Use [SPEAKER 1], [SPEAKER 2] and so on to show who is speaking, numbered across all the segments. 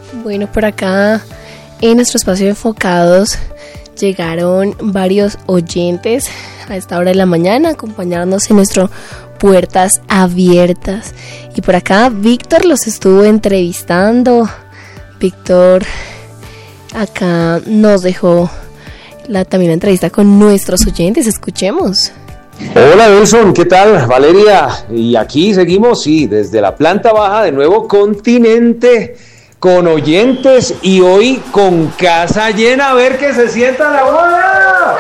[SPEAKER 1] Bueno, por acá en nuestro espacio de Enfocados llegaron varios oyentes a esta hora de la mañana a acompañarnos en nuestro Puertas Abiertas. Y por acá Víctor los estuvo entrevistando. Víctor acá nos dejó también la entrevista con nuestros oyentes. Escuchemos.
[SPEAKER 2] Hola Nelson, ¿qué tal? Valeria, y aquí seguimos, sí, desde la planta baja de Nuevo Continente, con oyentes y hoy con casa llena, a ver qué se sienta la bola.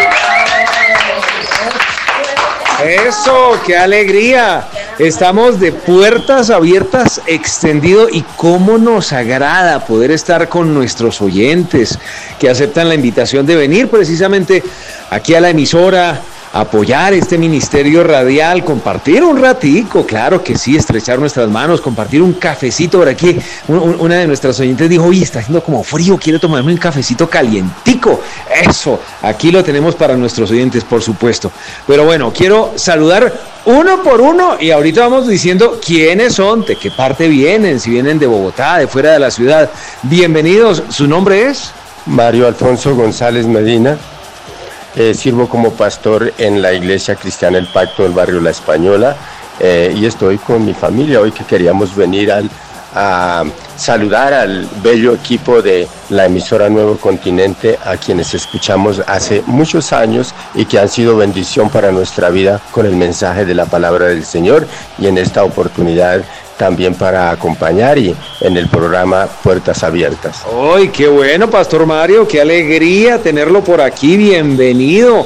[SPEAKER 2] Eso, qué alegría. Estamos de puertas abiertas extendido y cómo nos agrada poder estar con nuestros oyentes que aceptan la invitación de venir precisamente aquí a la emisora, apoyar este ministerio radial, compartir un ratico, claro que sí, estrechar nuestras manos, compartir un cafecito por aquí. Una de nuestras oyentes dijo, oye, está haciendo como frío, quiero tomarme un cafecito calientico. Eso, aquí lo tenemos para nuestros oyentes, por supuesto. Pero bueno, quiero saludar uno por uno y ahorita vamos diciendo quiénes son, de qué parte vienen, si vienen de Bogotá, de fuera de la ciudad. Bienvenidos, ¿su nombre es?
[SPEAKER 3] Mario Alfonso González Medina. Sirvo como pastor en la Iglesia Cristiana El Pacto del barrio La Española y estoy con mi familia hoy que queríamos venir a saludar al bello equipo de la emisora Nuevo Continente, a quienes escuchamos hace muchos años y que han sido bendición para nuestra vida con el mensaje de la palabra del Señor, y en esta oportunidad también para acompañar y en el programa Puertas Abiertas.
[SPEAKER 2] ¡Ay, qué bueno, Pastor Mario! ¡Qué alegría tenerlo por aquí! ¡Bienvenido!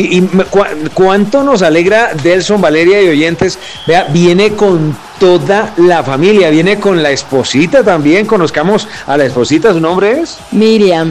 [SPEAKER 2] ¿Cuánto nos alegra Delson, Valeria y oyentes? Vea, viene con toda la familia, viene con la esposita también. Conozcamos a la esposita, ¿su nombre es?
[SPEAKER 4] Miriam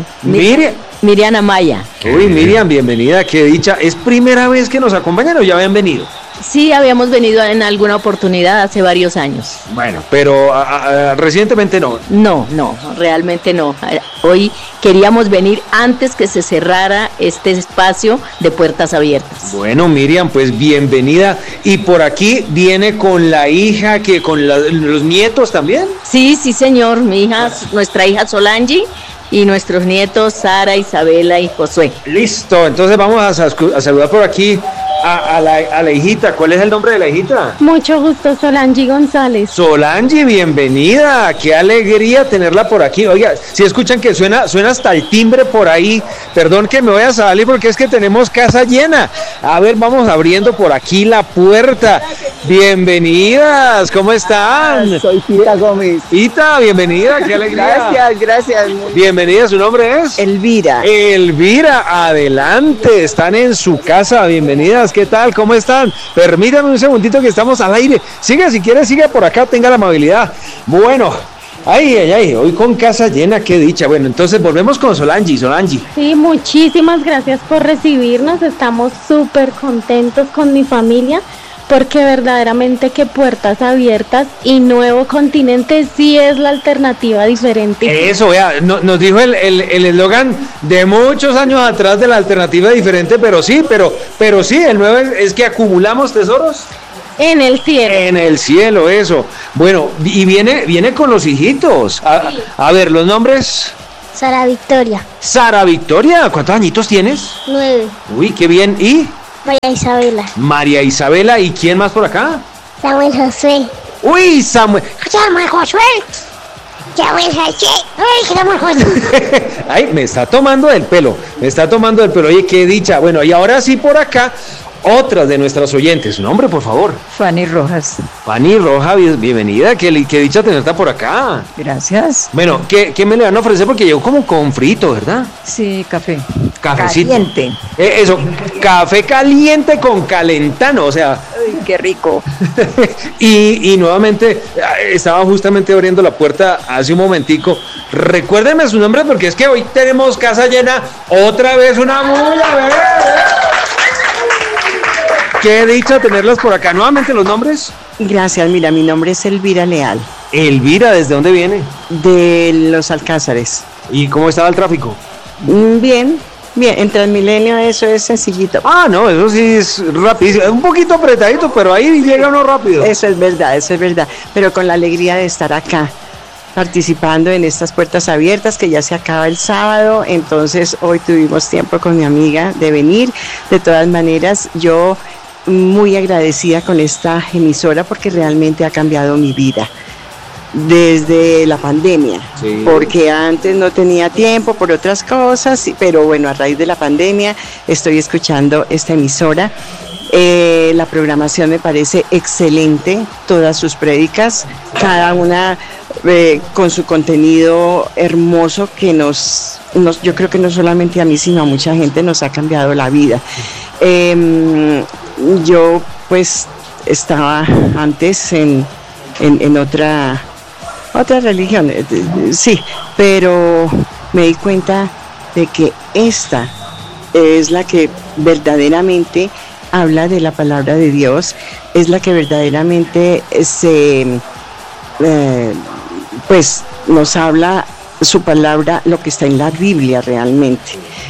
[SPEAKER 4] Amaya.
[SPEAKER 2] Uy, Miriam, bienvenida, qué dicha. ¿Es primera vez que nos acompañan o ya habían venido?
[SPEAKER 4] Sí, habíamos venido en alguna oportunidad hace varios años.
[SPEAKER 2] Bueno, pero recientemente no.
[SPEAKER 4] No, realmente no. Hoy queríamos venir antes que se cerrara este espacio de Puertas Abiertas.
[SPEAKER 2] Bueno, Miriam, pues bienvenida. Y por aquí viene con la hija, con los nietos también.
[SPEAKER 4] Sí, señor, nuestra hija Solange y nuestros nietos Sara, Isabela y Josué.
[SPEAKER 2] Listo, entonces vamos a saludar por aquí a la hijita. ¿Cuál es el nombre de la hijita?
[SPEAKER 5] Mucho gusto, Solange González.
[SPEAKER 2] Solange, bienvenida, qué alegría tenerla por aquí. Oiga, si escuchan que suena hasta el timbre por ahí, perdón que me voy a salir porque es que tenemos casa llena. A ver, vamos abriendo por aquí la puerta. Bienvenidas, ¿cómo están?
[SPEAKER 6] Soy Tita Gómez.
[SPEAKER 2] Tita, bienvenida, qué alegría.
[SPEAKER 6] Gracias.
[SPEAKER 2] Bienvenida, ¿su nombre es?
[SPEAKER 6] Elvira,
[SPEAKER 2] adelante, están en su casa, bienvenidas, ¿qué tal? ¿Cómo están? Permítanme un segundito que estamos al aire. Sigue, si quiere, sigue por acá, tenga la amabilidad. Bueno, hoy con casa llena, qué dicha. Bueno, entonces volvemos con Solange.
[SPEAKER 5] Sí, muchísimas gracias por recibirnos, estamos súper contentos con mi familia, porque verdaderamente que Puertas Abiertas y Nuevo Continente sí es la alternativa diferente.
[SPEAKER 2] Eso, vea, nos dijo el eslogan de muchos años atrás de la alternativa diferente, pero sí, el nuevo es que acumulamos tesoros
[SPEAKER 5] en el cielo.
[SPEAKER 2] En el cielo, eso. Bueno, y viene con los hijitos. A ver, los nombres.
[SPEAKER 7] Sara Victoria.
[SPEAKER 2] Sara Victoria, ¿cuántos añitos tienes?
[SPEAKER 7] 9.
[SPEAKER 2] Uy, qué bien. ¿Y?
[SPEAKER 7] María Isabela.
[SPEAKER 2] ¿Y quién más por acá?
[SPEAKER 7] Samuel José.
[SPEAKER 2] Uy, Samuel
[SPEAKER 7] Josué.
[SPEAKER 2] Ay, me está tomando del pelo. Oye, qué dicha. Bueno, y ahora sí por acá, otra de nuestras oyentes. Su nombre, por favor.
[SPEAKER 8] Fanny Rojas.
[SPEAKER 2] Fanny Rojas, bienvenida. Qué dicha tenerte por acá.
[SPEAKER 8] Gracias.
[SPEAKER 2] Bueno, ¿qué me le van a ofrecer? Porque llegó como con frito, ¿verdad?
[SPEAKER 8] Sí, café.
[SPEAKER 2] Cafecito.
[SPEAKER 8] Caliente.
[SPEAKER 2] Eso, café caliente con calentano, o sea.
[SPEAKER 8] Ay, qué rico.
[SPEAKER 2] y nuevamente, estaba justamente abriendo la puerta hace un momentico. Recuérdeme su nombre porque es que hoy tenemos casa llena. Otra vez una mula, bebé. Qué dicha tenerlas por acá. Nuevamente los nombres.
[SPEAKER 6] Gracias, mira, mi nombre es Elvira Leal.
[SPEAKER 2] Elvira, ¿desde dónde viene?
[SPEAKER 6] De Los Alcázares.
[SPEAKER 2] ¿Y cómo estaba el tráfico?
[SPEAKER 6] Bien, en Transmilenio eso es sencillito.
[SPEAKER 2] Ah, no, eso sí es rapidísimo. Es un poquito apretadito, pero ahí llega uno rápido.
[SPEAKER 6] Eso es verdad, pero con la alegría de estar acá. participando en estas puertas abiertas que ya se acaba el sábado, entonces hoy tuvimos tiempo con mi amiga de venir. De todas maneras, yo muy agradecida con esta emisora porque realmente ha cambiado mi vida desde la pandemia, sí, porque antes no tenía tiempo por otras cosas, pero bueno, a raíz de la pandemia estoy escuchando esta emisora. La programación me parece excelente, todas sus prédicas, cada una con su contenido hermoso que yo creo que no solamente a mí sino a mucha gente nos ha cambiado la vida. Yo pues estaba antes en otra religión, sí, pero me di cuenta de que esta es la que verdaderamente habla de la palabra de Dios, es la que verdaderamente pues nos habla su palabra, lo que está en la Biblia realmente.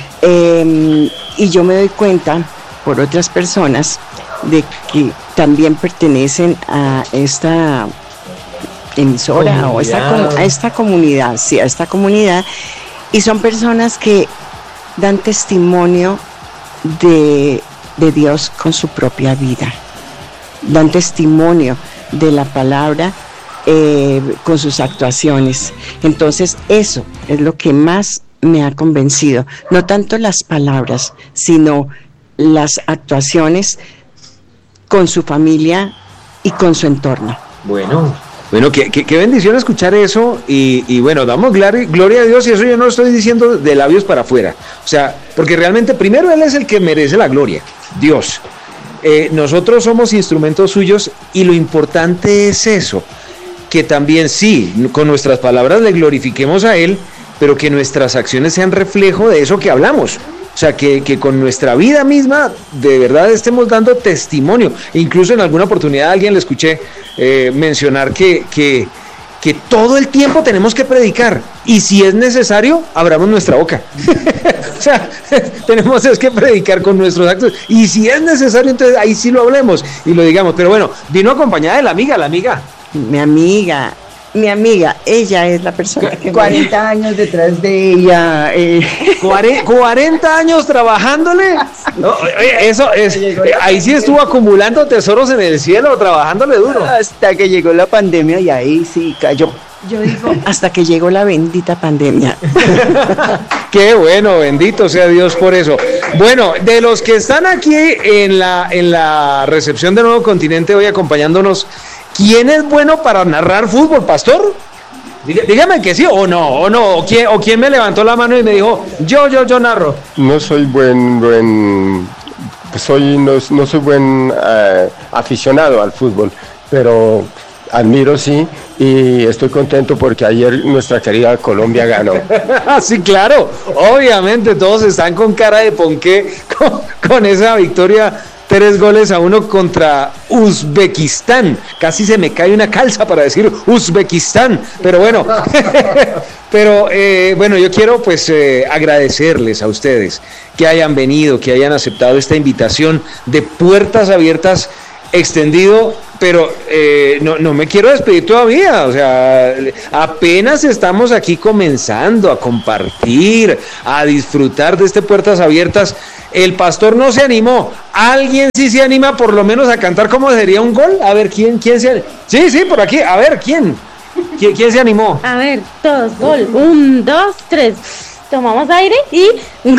[SPEAKER 6] Y yo me doy cuenta por otras personas de que también pertenecen a esta emisora o a esta comunidad, sí, a esta comunidad, y son personas que dan testimonio de Dios con su propia vida, dan testimonio de la palabra con sus actuaciones. Entonces eso es lo que más me ha convencido, no tanto las palabras, sino las actuaciones con su familia y con su entorno.
[SPEAKER 2] Bueno, qué bendición escuchar eso y bueno, damos gloria a Dios, y eso yo no lo estoy diciendo de labios para afuera, o sea, porque realmente primero Él es el que merece la gloria, Dios. Nosotros somos instrumentos suyos y lo importante es eso, que también sí, con nuestras palabras le glorifiquemos a Él, pero que nuestras acciones sean reflejo de eso que hablamos. O sea, que con nuestra vida misma de verdad estemos dando testimonio. Incluso en alguna oportunidad a alguien le escuché mencionar que todo el tiempo tenemos que predicar. Y si es necesario, abramos nuestra boca. O sea, tenemos que predicar con nuestros actos. Y si es necesario, entonces ahí sí lo hablemos y lo digamos. Pero bueno, vino acompañada de la amiga.
[SPEAKER 6] Mi amiga, ella es la persona que
[SPEAKER 8] 40 años detrás de ella.
[SPEAKER 2] 40 años trabajándole. No, eso es. Ahí sí estuvo acumulando tesoros en el cielo, trabajándole duro.
[SPEAKER 6] Hasta que llegó la pandemia y ahí sí cayó.
[SPEAKER 8] Yo digo,
[SPEAKER 6] hasta que llegó la bendita pandemia.
[SPEAKER 2] Qué bueno, bendito sea Dios por eso. Bueno, de los que están aquí en la recepción de Nuevo Continente hoy acompañándonos, ¿quién es bueno para narrar fútbol, pastor? Dígame que sí o no, o quién me levantó la mano y me dijo, yo narro.
[SPEAKER 3] No soy no soy buen aficionado al fútbol, pero admiro sí, y estoy contento porque ayer nuestra querida Colombia ganó.
[SPEAKER 2] Sí, claro, obviamente todos están con cara de ponqué con esa victoria. 3-1 contra Uzbekistán. Casi se me cae una calza para decir Uzbekistán, pero bueno. Bueno, yo quiero pues agradecerles a ustedes que hayan venido, que hayan aceptado esta invitación de Puertas Abiertas extendido, pero no me quiero despedir todavía, o sea, apenas estamos aquí comenzando a compartir, a disfrutar de este Puertas Abiertas. El pastor no se animó, alguien sí se anima por lo menos a cantar como sería un gol, a ver, ¿quién se anima? Sí, por aquí, a ver, ¿quién se animó?
[SPEAKER 5] A ver, todos, gol, 1, 2, 3, tomamos aire y ¡gol!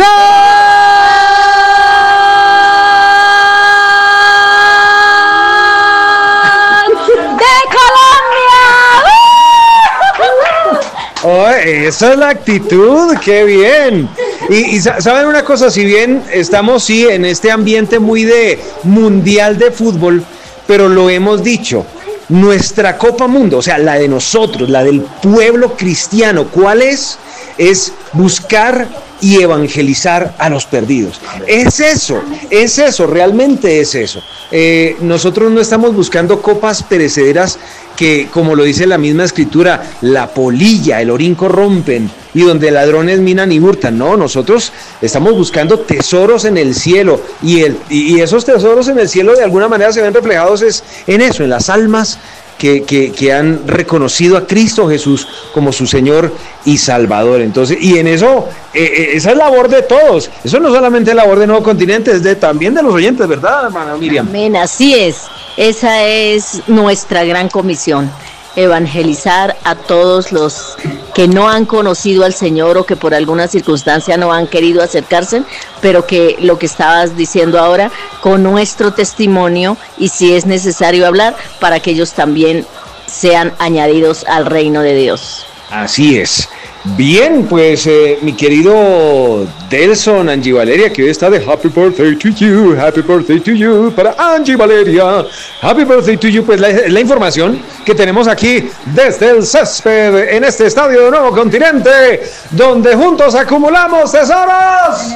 [SPEAKER 2] Oh, esa es la actitud, qué bien. Y saben una cosa, si bien estamos en este ambiente muy de mundial de fútbol, pero lo hemos dicho, nuestra Copa Mundo, o sea, la de nosotros, la del pueblo cristiano, ¿cuál es? Es buscar y evangelizar a los perdidos. Es eso, realmente es eso. Nosotros no estamos buscando copas perecederas que, como lo dice la misma escritura, la polilla, el orín corrompen, y donde ladrones minan y hurtan. No, nosotros estamos buscando tesoros en el cielo, y esos tesoros en el cielo de alguna manera se ven reflejados en eso, en las almas que han reconocido a Cristo Jesús como su Señor y Salvador. Entonces, y en eso, esa es labor de todos. Eso no solamente es labor de Nuevo Continente, es también de los oyentes, ¿verdad, hermana Miriam?
[SPEAKER 4] Amén, así es. Esa es nuestra gran comisión. Evangelizar a todos los que no han conocido al Señor o que por alguna circunstancia no han querido acercarse, pero que lo que estabas diciendo ahora, con nuestro testimonio, y si es necesario hablar, para que ellos también sean añadidos al reino de Dios.
[SPEAKER 2] Así es. Bien, pues mi querido Delson, Angie Valeria, que hoy está de Happy Birthday to you, para Angie Valeria, Happy Birthday to you, pues la información que tenemos aquí desde el césped en este estadio de Nuevo Continente, donde juntos acumulamos tesoros.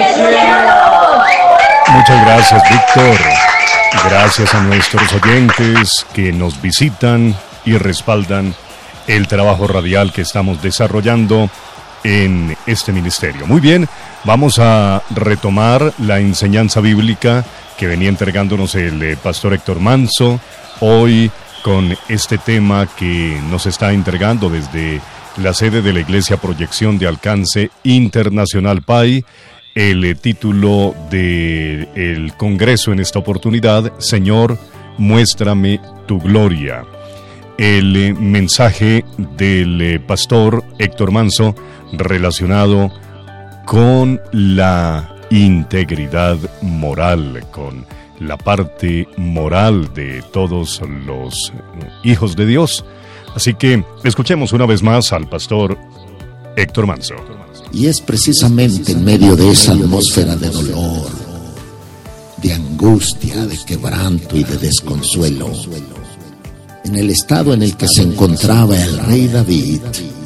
[SPEAKER 9] Muchas gracias, Víctor. Gracias a nuestros oyentes que nos visitan y respaldan el trabajo radial que estamos desarrollando en este ministerio. Muy bien, vamos a retomar la enseñanza bíblica que venía entregándonos el pastor Héctor Manso, hoy con este tema que nos está entregando desde la sede de la Iglesia Proyección de Alcance Internacional PAI, el título del congreso en esta oportunidad, Señor, muéstrame tu gloria. El mensaje del pastor Héctor Manso relacionado con la integridad moral, con la parte moral de todos los hijos de Dios. Así que escuchemos una vez más al pastor Héctor Manso.
[SPEAKER 10] Y es precisamente en medio de esa atmósfera de dolor, de angustia, de quebranto y de desconsuelo, en el estado en el que se encontraba el rey David,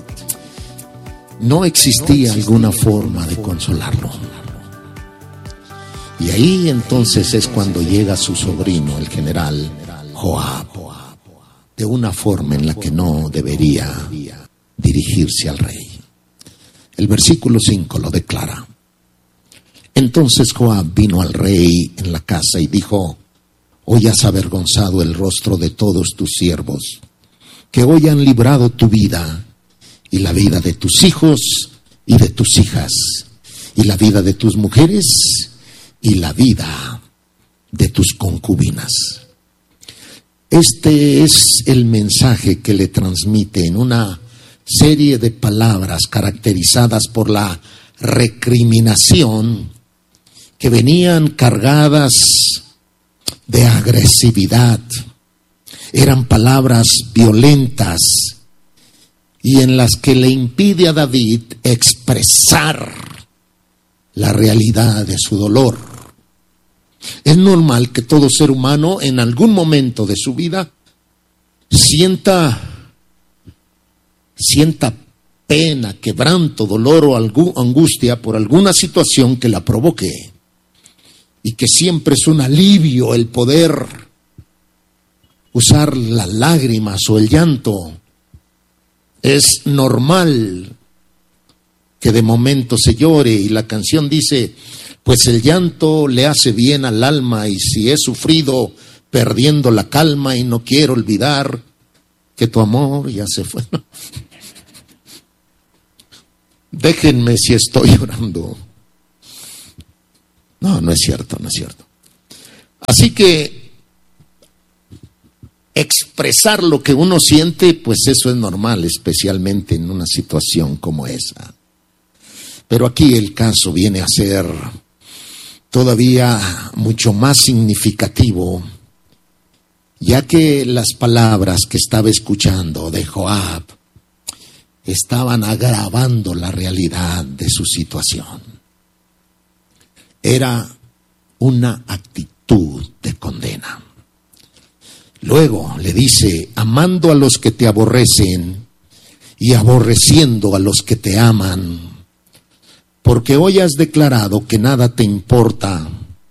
[SPEAKER 10] no existía alguna forma de consolarlo. Y ahí entonces es cuando llega su sobrino, el general Joab, de una forma en la que no debería dirigirse al rey. El versículo 5 lo declara. Entonces Joab vino al rey en la casa y dijo: hoy has avergonzado el rostro de todos tus siervos, que hoy han librado tu vida, y la vida de tus hijos y de tus hijas, y la vida de tus mujeres, y la vida de tus concubinas. Este es el mensaje que le transmite en una serie de palabras caracterizadas por la recriminación, que venían cargadas de agresividad. Eran palabras violentas y en las que le impide a David expresar la realidad de su dolor. Es normal que todo ser humano en algún momento de su vida sienta pena, quebranto, dolor o angustia por alguna situación que la provoque. Y que siempre es un alivio el poder usar las lágrimas o el llanto. Es normal que de momento se llore, y la canción dice: pues el llanto le hace bien al alma, y si he sufrido perdiendo la calma y no quiero olvidar que tu amor ya se fue. Déjenme si estoy llorando. No es cierto, no es cierto. Así que expresar lo que uno siente, pues eso es normal, especialmente en una situación como esa. Pero aquí el caso viene a ser todavía mucho más significativo, ya que las palabras que estaba escuchando de Joab estaban agravando la realidad de su situación. Era una actitud de condena. Luego le dice: amando a los que te aborrecen y aborreciendo a los que te aman, porque hoy has declarado que nada te importan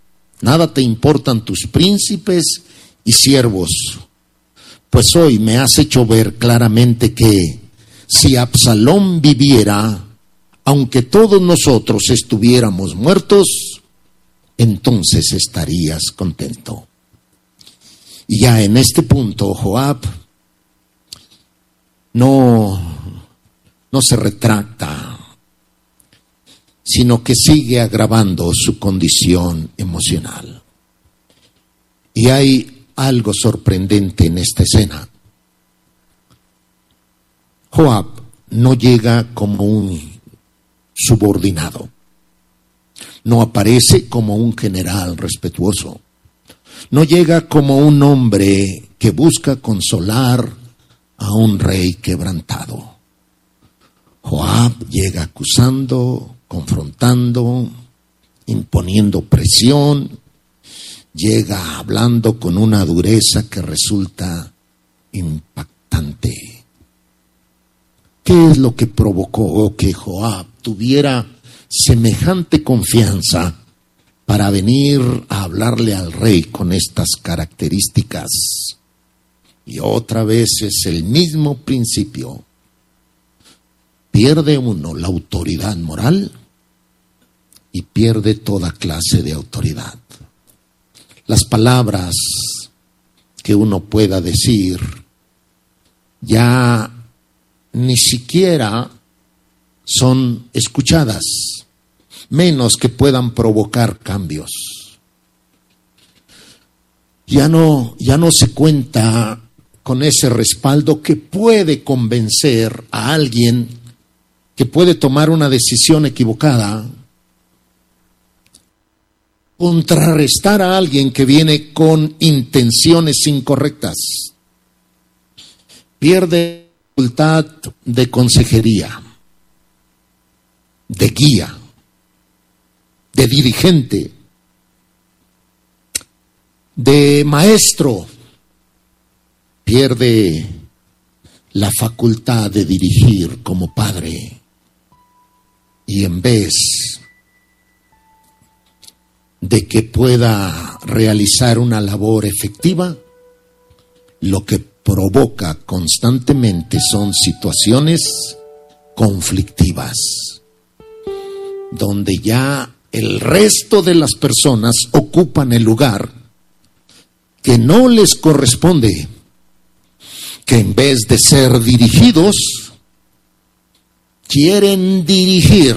[SPEAKER 10] tus príncipes y siervos, pues hoy me has hecho ver claramente que si Absalón viviera, aunque todos nosotros estuviéramos muertos, entonces estarías contento. Y ya en este punto Joab no se retracta, sino que sigue agravando su condición emocional. Y hay algo sorprendente en esta escena. Joab no llega como un subordinado, no aparece como un general respetuoso, no llega como un hombre que busca consolar a un rey quebrantado. Joab llega acusando, confrontando, imponiendo presión, llega hablando con una dureza que resulta impactante. ¿Qué es lo que provocó que Joab tuviera semejante confianza para venir a hablarle al rey con estas características? Y otra vez es el mismo principio. Pierde uno la autoridad moral y pierde toda clase de autoridad. Las palabras que uno pueda decir ya ni siquiera son escuchadas, menos que puedan provocar cambios. Ya no se cuenta con ese respaldo que puede convencer a alguien que puede tomar una decisión equivocada, contrarrestar a alguien que viene con intenciones incorrectas. Pierde facultad de consejería, de guía, de dirigente, de maestro. Pierde la facultad de dirigir como padre, y en vez de que pueda realizar una labor efectiva, lo que provoca constantemente son situaciones conflictivas, donde ya el resto de las personas ocupan el lugar que no les corresponde, que en vez de ser dirigidos, quieren dirigir.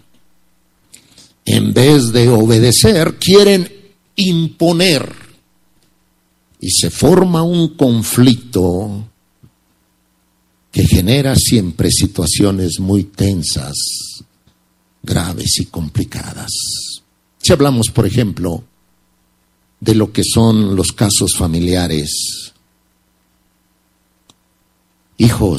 [SPEAKER 10] En vez de obedecer, quieren imponer. Y se forma un conflicto que genera siempre situaciones muy tensas, graves y complicadas. Si hablamos, por ejemplo, de lo que son los casos familiares, hijos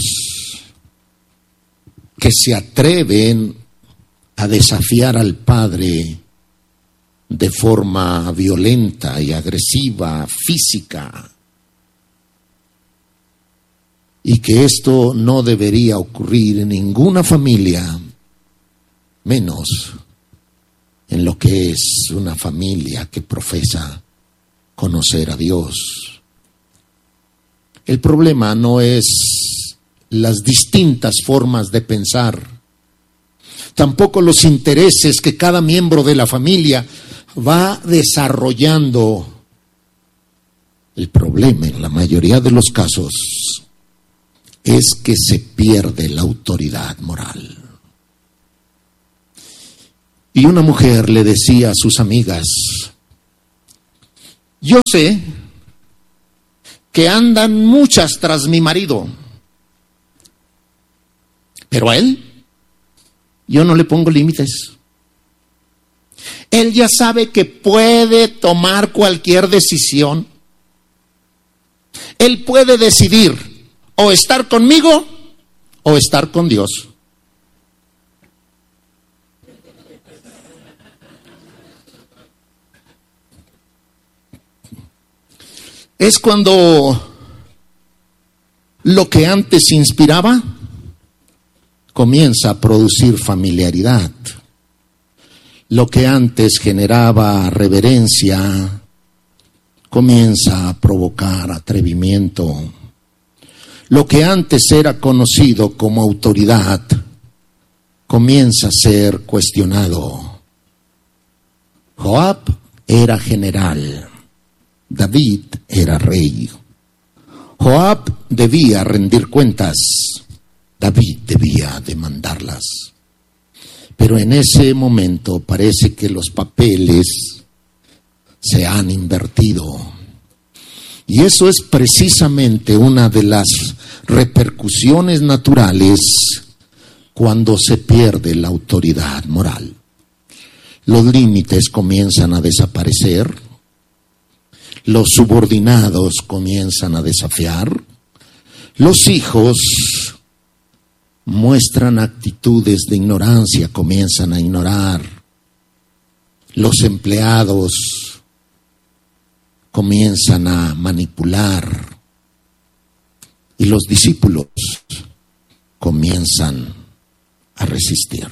[SPEAKER 10] que se atreven a desafiar al padre de forma violenta y agresiva, física, y que esto no debería ocurrir en ninguna familia, menos en lo que es una familia que profesa conocer a Dios. El problema no es las distintas formas de pensar, tampoco los intereses que cada miembro de la familia va desarrollando. El problema en la mayoría de los casos es que se pierde la autoridad moral. Y una mujer le decía a sus amigas: yo sé que andan muchas tras mi marido, pero a él yo no le pongo límites. Él ya sabe que puede tomar cualquier decisión. Él puede decidir o estar conmigo o estar con Dios. Es cuando lo que antes inspiraba comienza a producir familiaridad. Lo que antes generaba reverencia comienza a provocar atrevimiento. Lo que antes era conocido como autoridad comienza a ser cuestionado. Joab era general, David era rey. Joab debía rendir cuentas, David debía demandarlas. Pero en ese momento parece que los papeles se han invertido. Y eso es precisamente una de las repercusiones naturales cuando se pierde la autoridad moral. Los límites comienzan a desaparecer, los subordinados comienzan a desafiar, los hijos muestran actitudes de ignorancia, comienzan a ignorar, los empleados comienzan a manipular y los discípulos comienzan a resistir.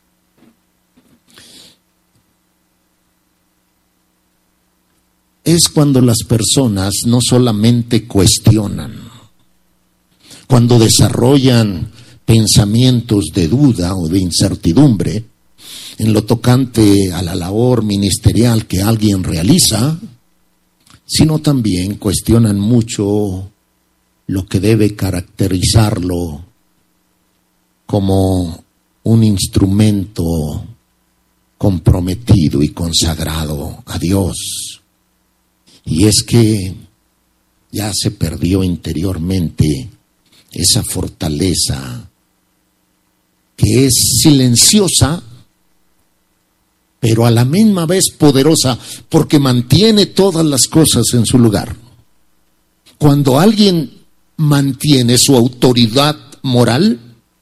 [SPEAKER 10] Es cuando las personas no solamente cuestionan, cuando desarrollan pensamientos de duda o de incertidumbre en lo tocante a la labor ministerial que alguien realiza, sino también cuestionan mucho lo que debe caracterizarlo como un instrumento comprometido y consagrado a Dios. Y es que ya se perdió interiormente esa fortaleza que es silenciosa, pero a la misma vez poderosa, porque mantiene todas las cosas en su lugar. Cuando alguien mantiene su autoridad moral,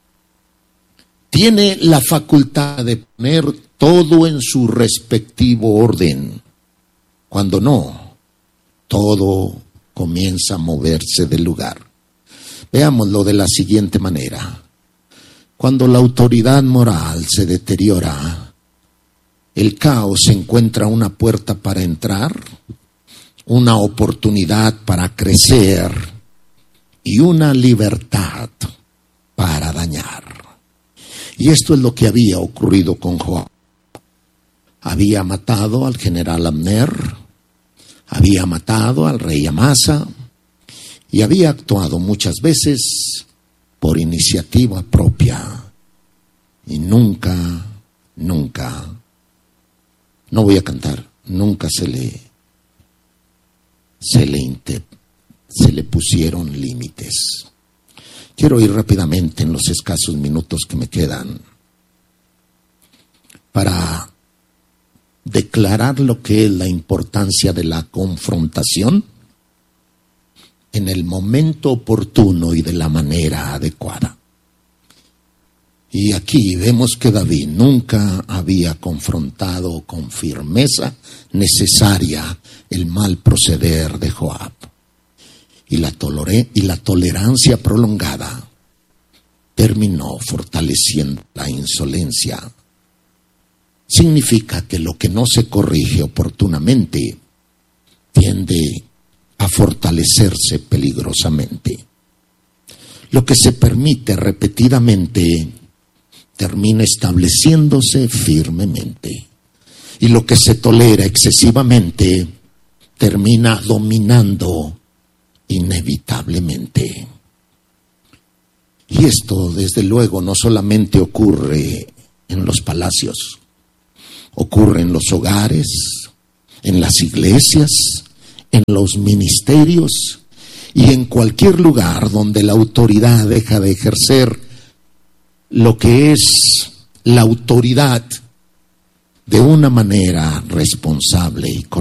[SPEAKER 10] tiene la facultad de poner todo en su respectivo orden. Cuando no, todo comienza a moverse del lugar. Veámoslo de la siguiente manera. Cuando la autoridad moral se deteriora, el caos encuentra una puerta para entrar, una oportunidad para crecer y una libertad para dañar. Y esto es lo que había ocurrido con Joab. Había matado al general Abner, había matado al rey Amasa y había actuado muchas veces por iniciativa propia. Y nunca, no voy a cantar, nunca se le pusieron límites. Quiero ir rápidamente en los escasos minutos que me quedan para declarar lo que es la importancia de la confrontación en el momento oportuno y de la manera adecuada. Y aquí vemos que David nunca había confrontado con firmeza necesaria el mal proceder de Joab. Y la tolerancia prolongada terminó fortaleciendo la insolencia. Significa que lo que no se corrige oportunamente tiende a fortalecerse peligrosamente. Lo que se permite repetidamente termina estableciéndose firmemente. Y lo que se tolera excesivamente termina dominando inevitablemente. Y esto, desde luego, no solamente ocurre en los palacios, ocurre en los hogares, en las iglesias, en los ministerios y en cualquier lugar donde la autoridad deja de ejercer lo que es la autoridad de una manera responsable y correcta.